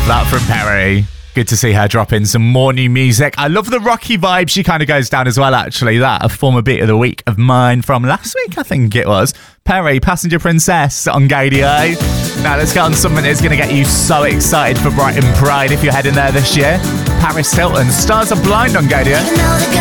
That from Perry. Good to see her drop in some more new music. I love the rocky vibe she kind of goes down as well, actually. That, a former beat of the week of mine from last week, I think it was. Perry, Passenger Princess on Gaydio. Now let's get on something that's going to get you so excited for Brighton Pride if you're heading there this year. Paris Hilton, Stars Are Blind on Gaydio.